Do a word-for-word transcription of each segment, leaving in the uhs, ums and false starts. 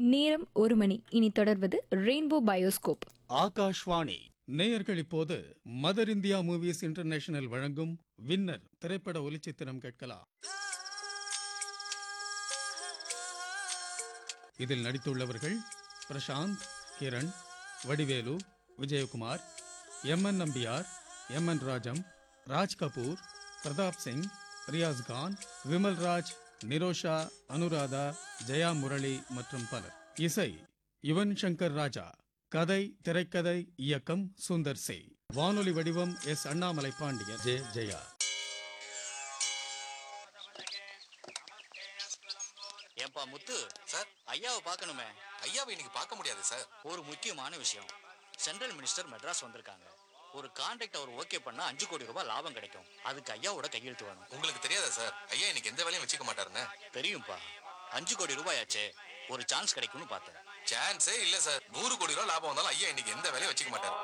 நேரம் ஒரு மணி. இனி தொடர்வது ரெயின்போ பயோஸ்கோப். ஆகாஷ்வாணி நேயர்கள் இப்போது மதர் இந்தியா மூவிஸ் இன்டர்நேஷனல் வழங்கும் வின்னர் திரைப்பட ஒலிச்சித்திரம் கேட்கலாம். இதில் நடித்துள்ளவர்கள் Prashanth, Kiran, Vadivelu, Vijayakumar, M N Nambiar, M N Rajam, Raj Kapoor, Pratap Singh, Riyaz Khan, Vimalraj, Nirosha, Anuradha, Jaya Murali மற்றும் பலர். இசை யுவன் சங்கர் ராஜா. கதை, திரைக்கதை, இயக்கம் சுந்தர் சி. வானொலி வடிவம் எஸ் அண்ணாமலை பாண்டியன், ஜே ஜெயா. ஏன்பா முத்து சார், ஐயாவை பார்க்கணுமே. ஐயாவை இன்னைக்கு பார்க்க முடியாது சார். ஒரு முக்கியமான விஷயம், சென்ட்ரல் மினிஸ்டர் மெட்ராஸ் வந்திருக்காங்க. ஒரு கான்ட்ராக்ட் அவர் ஓகே பண்ணா அஞ்சு கோடி ரூபாய் லாபம் கிடைக்கும். அதுக்கு ஐயாவோட கையெழுத்து வேணும். உங்களுக்கு தெரியாதா சார், ஐயா இன்னைக்கு எந்த வேலையும் வச்சுக்க மாட்டாருன்னு? தெரியும்பா, அஞ்சு கோடி ரூபாய் ஆச்சே, ஒரு சான்ஸ் கிடைக்கும்னு பார்த்தேன். சான்ஸே இல்ல சார். நூறு கோடி ரூபாய் லாபம் வந்தாலும் ஐயா இன்னைக்கு எந்த வேலையும் வச்சுக்க மாட்டாரு.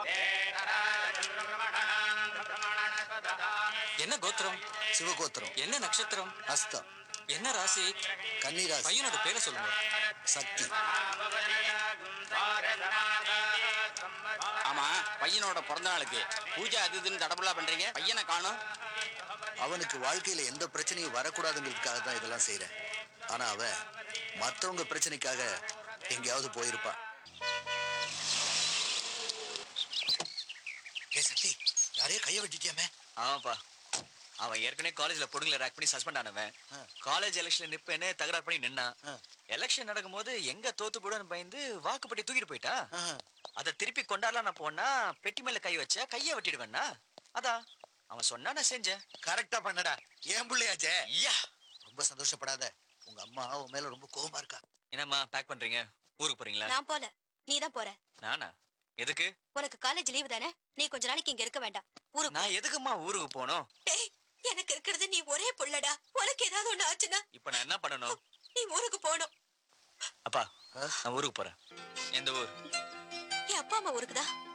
என்ன கோத்திரம்? சிவகோத்திரம். என்ன நட்சத்திரம்? அஸ்தம். என்ன ராசி? கன்னிராசி. பையனோட பேரை சொல்லுங்க. சக்தி. ஆமா, பையனோட பிறந்த நாளுக்கு பூஜை அது இதுன்னு தடபுலா பண்றீங்க, பையனை காணும். அவனுக்கு வாழ்க்கையில எந்த பிரச்சனையும் வரக்கூடாதுங்கிறதுக்காக தான் இதெல்லாம் செய்யறேன். ஆனா அவன் மற்றவங்க பிரச்சனைக்காக எங்கேயாவது போயிருப்பான். ஏ சக்தி, யாரையோ கைய வச்சுட்டியாமே? ஆமாப்பா, அவன் ஏற்கனவே காலேஜ்ல பொடுங்களை ரேக் பண்ணி சஸ்பெண்ட் ஆனவன். காலேஜ் எலெக்ஷன்ல நிப்பேன்னு தகராறு பண்ணி நின்னான். எலெக்ஷன் நடக்கும் போது எங்க தோத்து போடுன்னு பயந்து வாக்குப்பட்டி தூக்கிட்டு போயிட்டான். அதை திருப்பி கொண்டாடலாம் நான் போனா பெட்டி மேல கை வச்ச கைய வெட்டிடுவேன்னா. அதான் அவன் சொன்னா நான் செஞ்சேன். கரெக்டா பண்ணடா, ஏன் பிள்ளையாச்சே. ஐயா, ரொம்ப சந்தோஷப்படாத, உங்க அம்மா உன் மேல ரொம்ப கோவமா இருக்கா. என்னம்மா பேக் பண்றீங்க? ஊருக்கு போறீங்களா? நான் போல, நீ தான் போற. நானா? எதுக்கு? உனக்கு காலேஜ் லீவு தானே, நீ கொஞ்ச நாளைக்கு இங்க இருக்க வேண்டாம். ஊருக்கு நான் எதுக்குமா ஊருக்கு போனோம்? டேய், எனக்கு இருக்கிறது நீ ஒரே புள்ளடா. உனக்கு ஏதாவது ஒண்ணு ஆச்சுன்னா இப்ப நான் என்ன பண்ணணும்? நீ ஊருக்கு போகணும். அப்பா, நான் ஊருக்கு போறேன். எந்த ஊர்? என் அப்பா அம்மா ஊருக்கு தான்.